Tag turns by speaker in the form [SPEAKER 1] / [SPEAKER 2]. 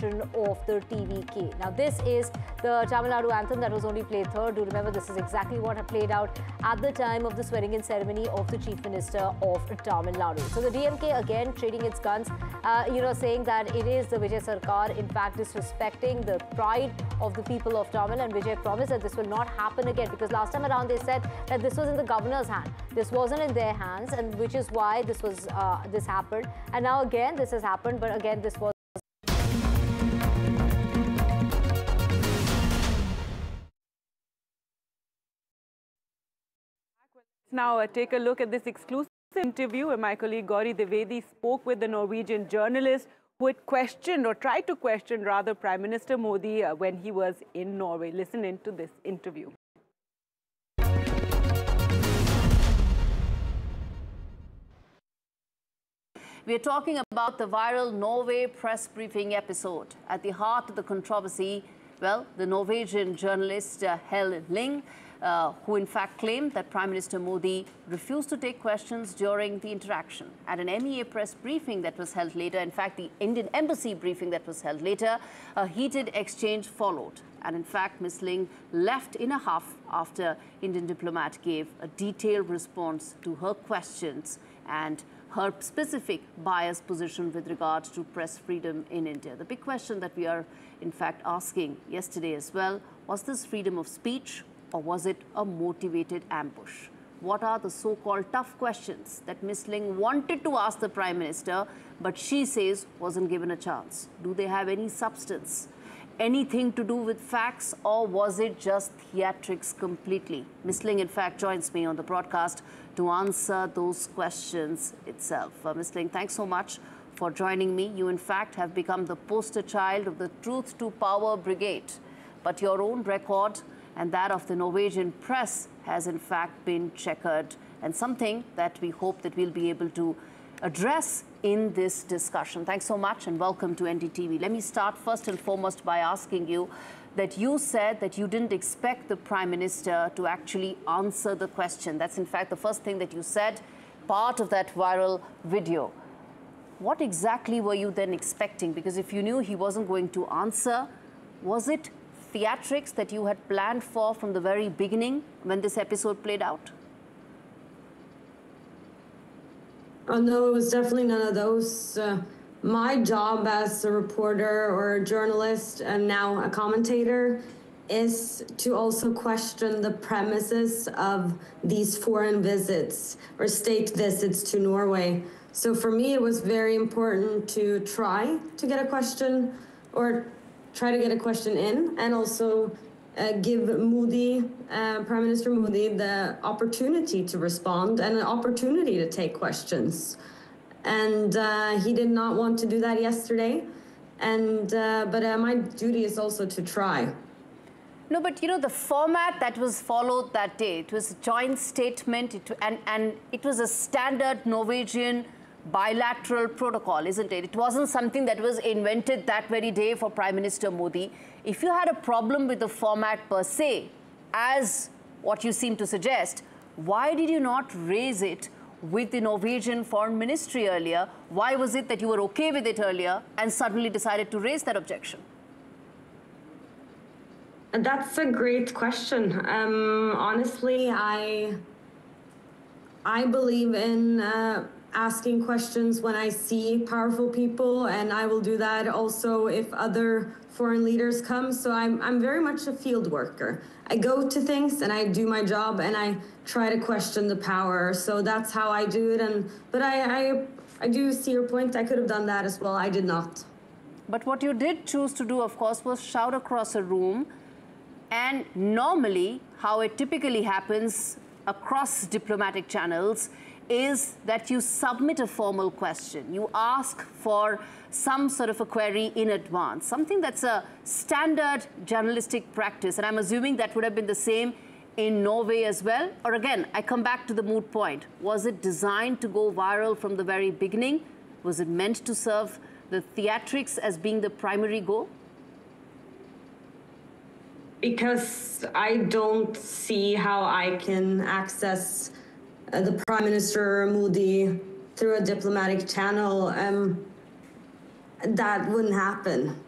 [SPEAKER 1] version of the TVK. Now, this is the Tamil Nadu anthem that was only played third. Do remember, this is exactly what had played out at the time of the swearing-in ceremony of the Chief Minister of Tamil Nadu. So the DMK again trading its guns, saying that it is the Vijay Sarkar, in fact, disrespecting the pride of the people of Tamil, and Vijay promised that this will not happen again, because last time around they said that this was in the governor's hand. This wasn't in their hands, and which is why this happened. And now again this has happened, but again this was.
[SPEAKER 2] Now take a look at this exclusive interview where my colleague Gauri Dwivedi spoke with the Norwegian journalist who had questioned, or tried to question rather, Prime Minister Modi when he was in Norway. Listen into this interview.
[SPEAKER 3] We are talking about the viral Norway press briefing episode. At the heart of the controversy, well, the Norwegian journalist Helle Ling, who in fact claimed that Prime Minister Modi refused to take questions during the interaction. At an MEA press briefing that was held later, in fact the Indian Embassy briefing that was held later, a heated exchange followed. And in fact, Ms. Ling left in a huff after Indian diplomat gave a detailed response to her questions and her specific biased position with regard to press freedom in India. The big question that we are in fact asking yesterday as well, was this freedom of speech or was it a motivated ambush? What are the so-called tough questions that Ms. Ling wanted to ask the Prime Minister, but she says wasn't given a chance? Do they have any substance? Anything to do with facts, or was it just theatrics completely? Ms. Ling, in fact, joins me on the broadcast to answer those questions itself. Ms. Ling, thanks so much for joining me. You, in fact, have become the poster child of the Truth to Power Brigade. But your own record and that of the Norwegian press has, in fact, been checkered, and something that we hope that we'll be able to address in this discussion. Thanks so much and welcome to NDTV. Let me start first and foremost by asking you that you said that you didn't expect the Prime Minister to actually answer the question. That's in fact the first thing that you said, part of that viral video. What exactly were you then expecting? Because if you knew he wasn't going to answer, was it theatrics that you had planned for from the very beginning when this episode played out?
[SPEAKER 4] Oh, no, it was definitely none of those. My job as a reporter or a journalist and now a commentator is to also question the premises of these foreign visits or state visits to Norway. So for me, it was very important to try to get a question or try to get a question in, and also give Modi, Prime Minister Modi, the opportunity to respond and an opportunity to take questions. And he did not want to do that yesterday. And but my duty is also to try.
[SPEAKER 3] No, but you know, the format that was followed that day, it was a joint statement, and it was a standard Norwegian bilateral protocol, isn't it? It wasn't something that was invented that very day for Prime Minister Modi. If you had a problem with the format per se, as what you seem to suggest, why did you not raise it with the Norwegian Foreign Ministry earlier? Why was it that you were okay with it earlier and suddenly decided to raise that objection?
[SPEAKER 4] That's a great question. Honestly, I believe in asking questions when I see powerful people, and I will do that also if other foreign leaders come. So I'm very much a field worker. I go to things and I do my job and I try to question the power. So that's how I do it. But I do see your point. I could have done that as well. I did not.
[SPEAKER 3] But what you did choose to do, of course, was shout across a room. And normally, how it typically happens across diplomatic channels is that you submit a formal question. You ask for some sort of a query in advance, something that's a standard journalistic practice. And I'm assuming that would have been the same in Norway as well. Or again, I come back to the moot point. Was it designed to go viral from the very beginning? Was it meant to serve the theatrics as being the primary goal?
[SPEAKER 4] Because I don't see how I can access the Prime Minister Modi through a diplomatic channel. That wouldn't happen.